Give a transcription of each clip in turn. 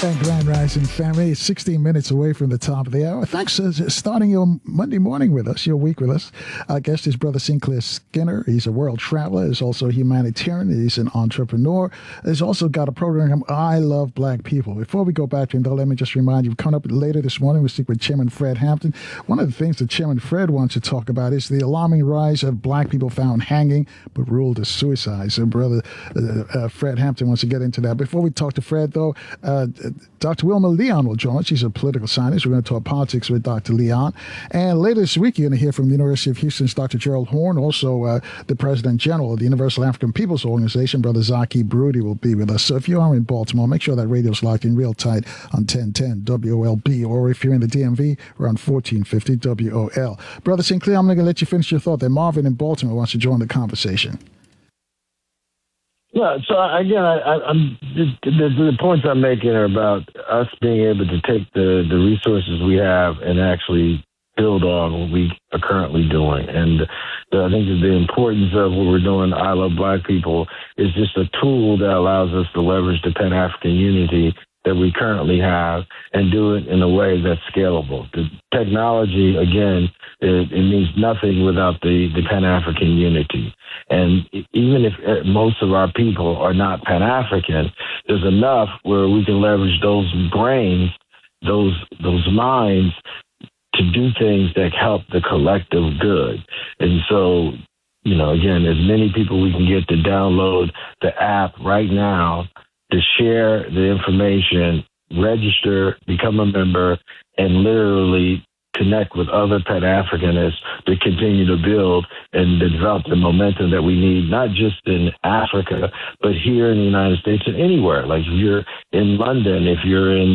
And Grand Rising family, it's 16 minutes away from the top of the hour. Thanks for starting your Monday morning with us, your week with us. Our guest is Brother Sinclair Skinner. He's a world traveler. He's also a humanitarian. He's an entrepreneur. He's also got a program, I Love Black People. Before we go back to him, though, let me just remind you, coming up later this morning, we'll speak with Chairman Fred Hampton. One of the things that Chairman Fred wants to talk about is the alarming rise of black people found hanging but ruled as suicide. So Brother Fred Hampton wants to get into that. Before we talk to Fred, though, Dr. Wilma Leon will join us. She's a political scientist. We're going to talk politics with Dr. Leon. And later this week, you're going to hear from the University of Houston's Dr. Gerald Horne. Also, the President General of the Universal African Peoples Organization, Brother Zaki Broody, will be with us. So if you are in Baltimore, make sure that radio's locked in real tight on 1010 WOLB. Or if you're in the DMV, we're on 1450 WOL. Brother Sinclair, I'm going to let you finish your thought there. Marvin in Baltimore wants to join the conversation. Yeah, so again, the points I'm making are about us being able to take the resources we have and actually build on what we are currently doing. And I think that the importance of what we're doing, I Love Black People, is just a tool that allows us to leverage the Pan-African unity that we currently have and do it in a way that's scalable. The technology, again, it means nothing without the Pan-African unity. And even if most of our people are not Pan-African, there's enough where we can leverage those brains, those minds, to do things that help the collective good. And so, again, as many people we can get to download the app right now, to share the information, register, become a member, and literally connect with other Pan-Africanists to continue to build and develop the momentum that we need, not just in Africa, but here in the United States and anywhere. Like if you're in London, if you're in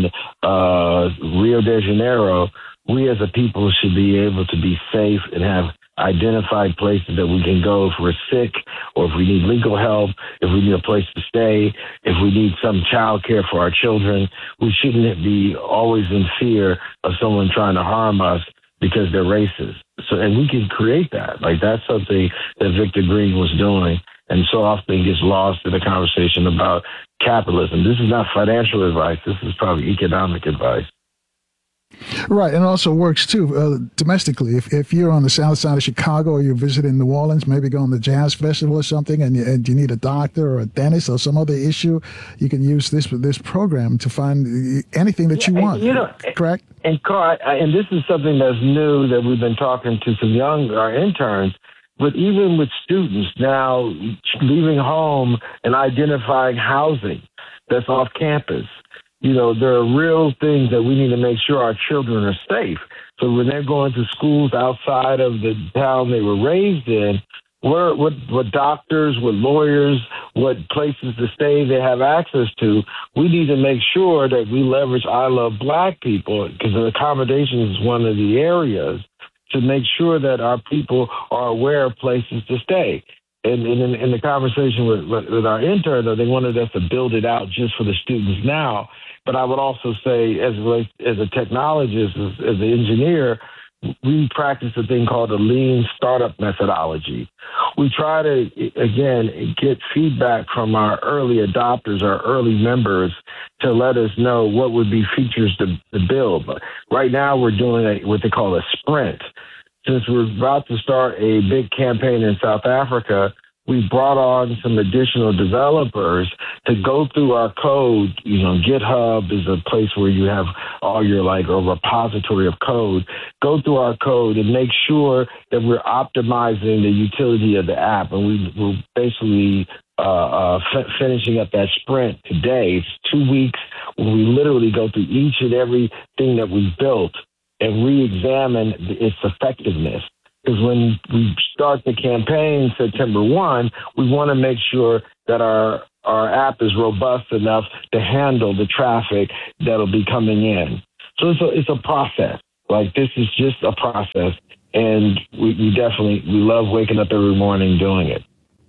Rio de Janeiro, we as a people should be able to be safe and have identified places that we can go if we're sick or if we need legal help, if we need a place to stay, if we need some child care for our children. We shouldn't be always in fear of someone trying to harm us because they're racist. So, and we can create that. Like that's something that Victor Green was doing and so often gets lost in the conversation about capitalism. This is not financial advice. This is probably economic advice. Right, and it also works too domestically. If you're on the south side of Chicago or you're visiting New Orleans, maybe going to the jazz festival or something, and you need a doctor or a dentist or some other issue, you can use this program to find anything that you want. Correct? And Carl, and this is something that's new that we've been talking to some our interns. But even with students now leaving home and identifying housing that's off campus. There are real things that we need to make sure our children are safe. So when they're going to schools outside of the town they were raised in, what doctors, what lawyers, what places to stay they have access to, we need to make sure that we leverage I Love Black People, because accommodation is one of the areas, to make sure that our people are aware of places to stay. And in the conversation with our intern, they wanted us to build it out just for the students now. But I would also say, as a technologist, as an engineer, we practice a thing called the lean startup methodology. We try to, again, get feedback from our early adopters, our early members, to let us know what would be features to build. But right now, we're doing what they call a sprint. Since we're about to start a big campaign in South Africa, we brought on some additional developers to go through our code. GitHub is a place where you have all your a repository of code. Go through our code and make sure that we're optimizing the utility of the app. And we're basically finishing up that sprint today. It's 2 weeks where we literally go through each and every thing that we built and re-examine its effectiveness. Because when we start the campaign September 1, we want to make sure that our app is robust enough to handle the traffic that'll be coming in. So it's a process. Like this is just a process. And we love waking up every morning doing it.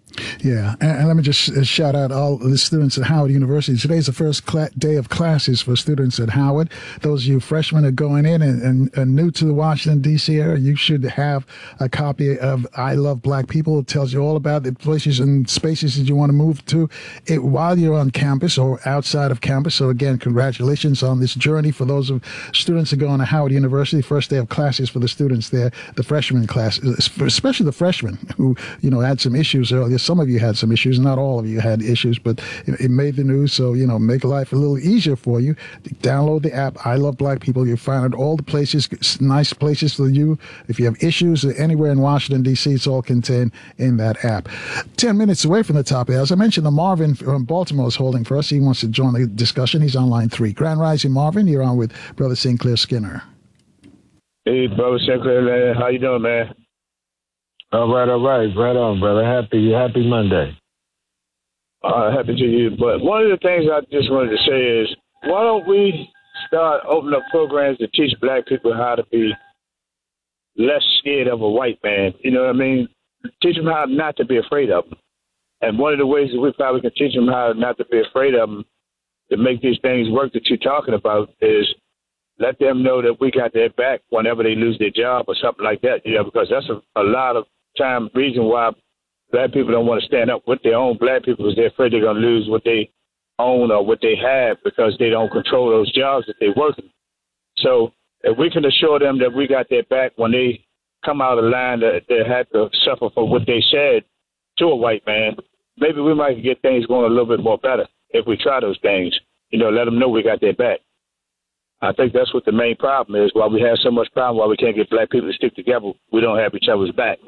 Yeah, and let me just shout out all the students at Howard University. Today's the first day of classes for students at Howard. Those of you freshmen are going in and new to the Washington, D.C. area, you should have a copy of I Love Black People. It tells you all about the places and spaces that you want to move to while you're on campus or outside of campus. So again, congratulations on this journey for those of students that go on to Howard University. First day of classes for the students there, the freshman class, especially the freshmen who, had some issues earlier. Some of you had some issues, not all of you had issues, but it made the news. So, make life a little easier for you. Download the app, I Love Black People. You'll find out all the places, nice places for you. If you have issues anywhere in Washington, D.C., it's all contained in that app. 10 minutes away from the top here. As I mentioned, Marvin from Baltimore is holding for us. He wants to join the discussion. He's on line 3. Grand Rising, Marvin. You're on with Brother Sinclair Skinner. Hey, Brother Sinclair, man. How you doing, man? All right. Right on, brother. Happy Monday. Happy to you. But one of the things I just wanted to say is, why don't we start opening up programs to teach black people how to be less scared of a white man? You know what I mean? Teach them how not to be afraid of them. And one of the ways that we probably can teach them how not to be afraid of them to make these things work that you're talking about is let them know that we got their back whenever they lose their job or something like that, because that's a lot of time reason why black people don't want to stand up with their own black people because they're afraid they're going to lose what they own or what they have because they don't control those jobs that they're working. So if we can assure them that we got their back when they come out of line that they had to suffer for what they said to a white man, maybe we might get things going a little bit more better if we try those things, let them know we got their back. I think that's what the main problem is, why we have so much problem, why we can't get black people to stick together. We don't have each other's back.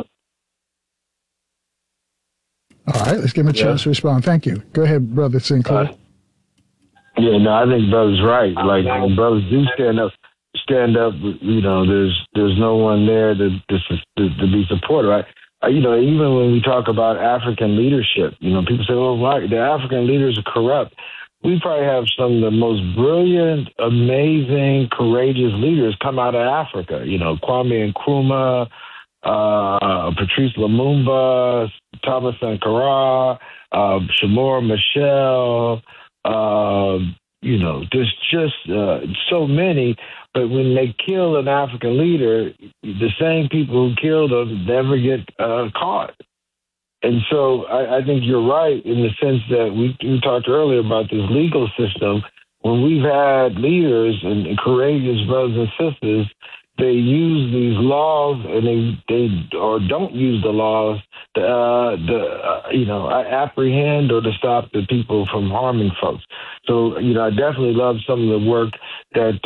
All right, let's give him a chance to respond. Thank you. Go ahead, Brother Sinclair. I think brother's right. Like, when brothers do stand up, there's no one there to be supported, right? Even when we talk about African leadership, people say, well, the African leaders are corrupt. We probably have some of the most brilliant, amazing, courageous leaders come out of Africa. Kwame Nkrumah, Patrice Lumumba, Thomas Sankara, Shamor Michel, there's just so many. But when they kill an African leader, the same people who killed them never get caught. And so I think you're right in the sense that we talked earlier about this legal system. When we've had leaders and courageous brothers and sisters, they use these laws and they or don't use the laws to apprehend or to stop the people from harming folks. So I definitely love some of the work that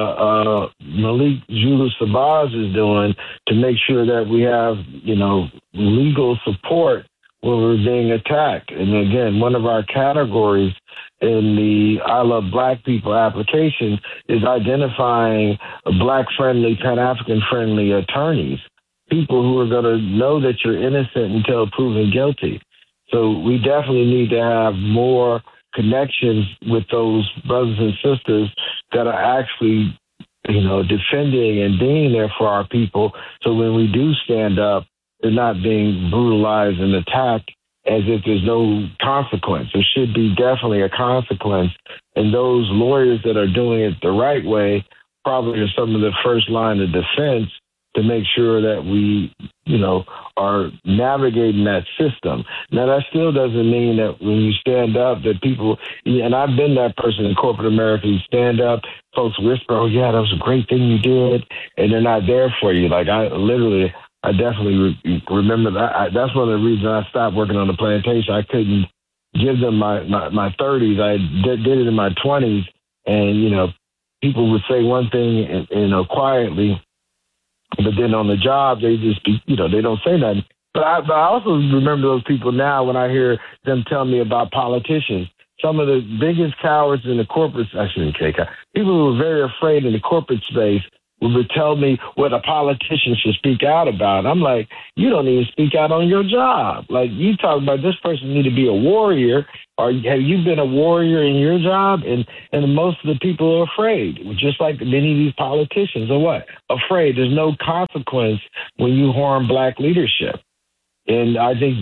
Malik Julius Sabaz is doing to make sure that we have legal support when we're being attacked. And again, one of our categories in the I Love Black People application is identifying Black-friendly, Pan-African-friendly attorneys, people who are going to know that you're innocent until proven guilty. So we definitely need to have more connections with those brothers and sisters that are actually, defending and being there for our people. So when we do stand up, they're not being brutalized and attacked as if there's no consequence. There should be definitely a consequence. And those lawyers that are doing it the right way probably are some of the first line of defense to make sure that we, are navigating that system. Now, that still doesn't mean that when you stand up that people, and I've been that person in corporate America, you stand up, folks whisper, oh, yeah, that was a great thing you did, and they're not there for you. Like, I definitely remember that. That's one of the reasons I stopped working on the plantation. I couldn't give them my 30s. I did it in my 20s, and, people would say one thing, quietly, but then on the job, they just, they don't say nothing. But I also remember those people now when I hear them tell me about politicians. Some of the biggest cowards in the corporate, I shouldn't say cowards, people who are very afraid in the corporate space would tell me what a politician should speak out about. I'm like, you don't even speak out on your job. Like, you talk about this person need to be a warrior, or have you been a warrior in your job? And most of the people are afraid, just like many of these politicians are what? Afraid. There's no consequence when you harm Black leadership. And I think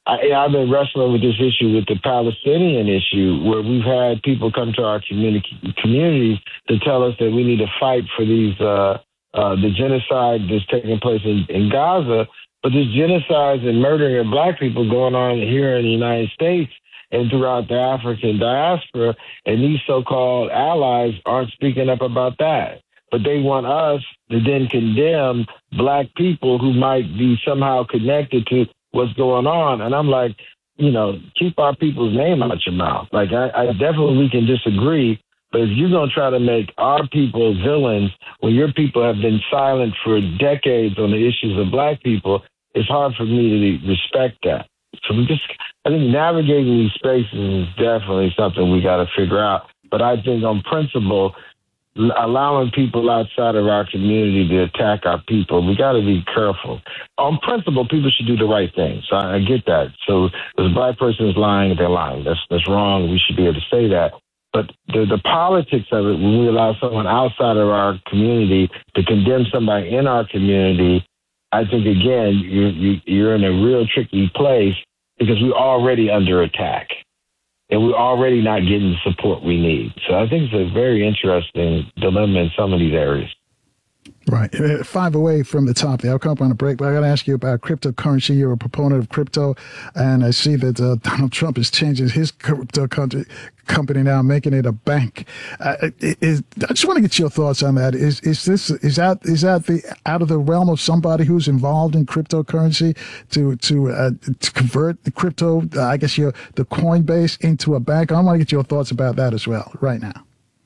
I've been wrestling with this issue with the Palestinian issue, where we've had people come to our communities to tell us that we need to fight for these the genocide that's taking place in Gaza, but there's genocides and murdering of black people going on here in the United States and throughout the African diaspora, and these so-called allies aren't speaking up about that. But they want us to then condemn black people who might be somehow connected to what's going on. And I'm like, keep our people's name out your mouth. Like, I definitely, we can disagree, but if you're going to try to make our people villains when your people have been silent for decades on the issues of black people, it's hard for me to respect that. So I think navigating these spaces is definitely something we got to figure out. But I think on principle, allowing people outside of our community to attack our people, we got to be careful. On principle, people should do the right thing. So I get that. So if a black person is lying, they're lying. That's wrong. We should be able to say that. But the politics of it, when we allow someone outside of our community to condemn somebody in our community, I think, again, you're in a real tricky place because we're already under attack and we're already not getting the support we need. So I think it's a very interesting dilemma in some of these areas. Right. 5 away from the top there. I'll come up on a break, but I got to ask you about cryptocurrency. You're a proponent of crypto, and I see that Donald Trump is changing his crypto company now, making it a bank. I just want to get your thoughts on that. Is that out of the realm of somebody who's involved in cryptocurrency to convert the crypto, the Coinbase, into a bank? I want to get your thoughts about that as well right now.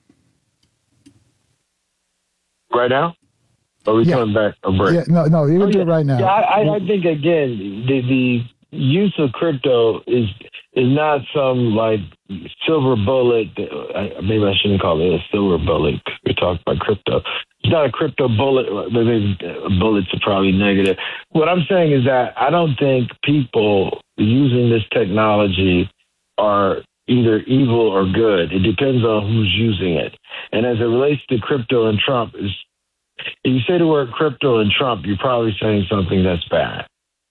Right now? Or are we coming back a break? Yeah, no, you can do it right now. Yeah, I think, again, the use of crypto is not some, like, silver bullet. Maybe I shouldn't call it a silver bullet. We're talking about crypto. It's not a crypto bullet. Maybe bullets are probably negative. What I'm saying is that I don't think people using this technology are either evil or good. It depends on who's using it. And as it relates to crypto and Trump, if you say the word crypto and Trump, you're probably saying something that's bad.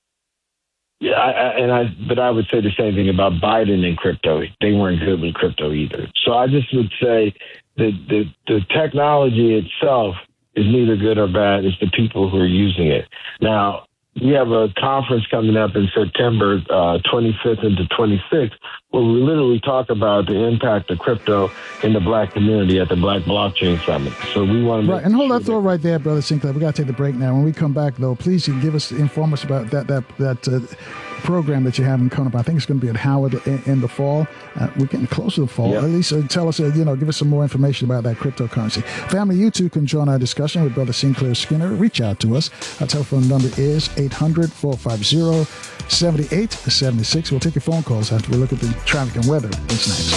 Yeah, but I would say the same thing about Biden and crypto. They weren't good with crypto either. So I just would say that the technology itself is neither good or bad. It's the people who are using it. Now, we have a conference coming up in September 25th and the 26th, where we literally talk about the impact of crypto in the black community at the Black Blockchain Summit. So we want to right. And hold that thought right there, Brother Sinclair. We got to take the break now. When we come back, though, please inform us about that program that you're having coming up. I think it's going to be at Howard in the fall. We're getting close to the fall. Yep. At least tell us, give us some more information about that cryptocurrency. Family, you too can join our discussion with Brother Sinclair Skinner. Reach out to us. Our telephone number is 800-450-7876. We'll take your phone calls after we look at the traffic and weather. That's next.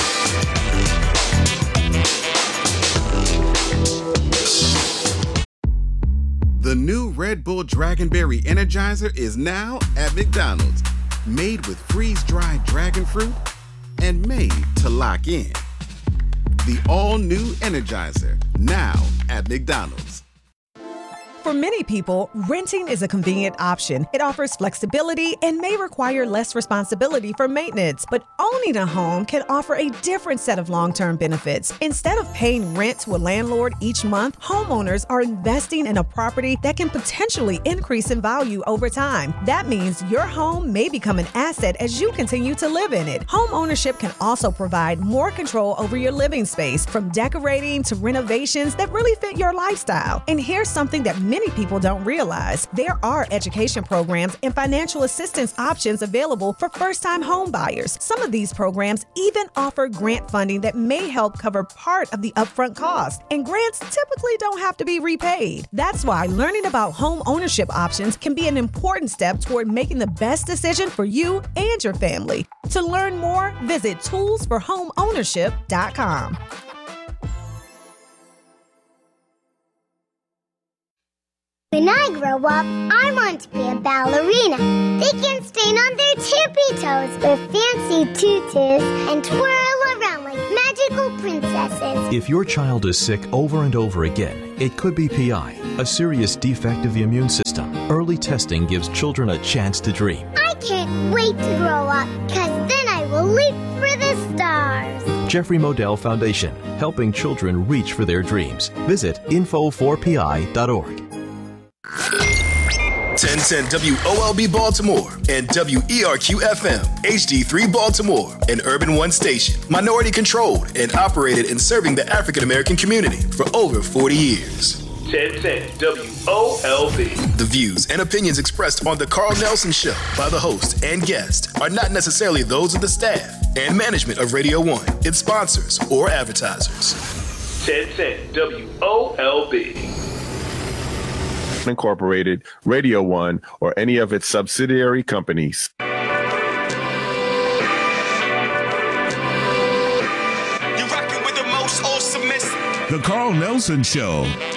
The new Red Bull Dragonberry Energizer is now at McDonald's. Made with freeze-dried dragon fruit and made to lock in. The all-new Energizer, now at McDonald's. For many people, renting is a convenient option. It offers flexibility and may require less responsibility for maintenance. But owning a home can offer a different set of long-term benefits. Instead of paying rent to a landlord each month, homeowners are investing in a property that can potentially increase in value over time. That means your home may become an asset as you continue to live in it. Home ownership can also provide more control over your living space, from decorating to renovations that really fit your lifestyle. And here's something that many people don't realize. There are education programs and financial assistance options available for first-time home buyers. Some of these programs even offer grant funding that may help cover part of the upfront cost. And grants typically don't have to be repaid. That's why learning about home ownership options can be an important step toward making the best decision for you and your family. To learn more, visit toolsforhomeownership.com. When I grow up, I want to be a ballerina. They can stand on their tippy toes with fancy tutus and twirl around like magical princesses. If your child is sick over and over again, it could be PI, a serious defect of the immune system. Early testing gives children a chance to dream. I can't wait to grow up, because then I will leap for the stars. Jeffrey Modell Foundation, helping children reach for their dreams. Visit info4pi.org. 1010 WOLB Baltimore and WERQ-FM, HD3 Baltimore, an Urban One station, minority controlled and operated in serving the African American community for over 40 years. 1010 WOLB. The views and opinions expressed on The Carl Nelson Show by the host and guest are not necessarily those of the staff and management of Radio 1, its sponsors, or advertisers. 1010 WOLB. Incorporated, Radio 1, or any of its subsidiary companies. You're rocking with the most awesomest. The Carl Nelson Show.